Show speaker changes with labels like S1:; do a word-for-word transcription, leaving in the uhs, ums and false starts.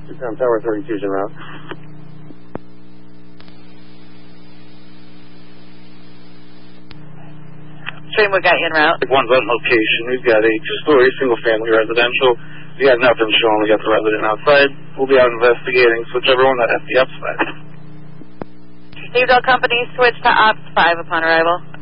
S1: On Tower thirty-two, en route.
S2: Train, what got you en route?
S1: One's on location. We've got a two-story single-family residential. We have nothing showing. We got the resident outside. We'll be out investigating. Switch everyone to F D F side.
S2: Stevedale Company, switch to Ops five upon arrival.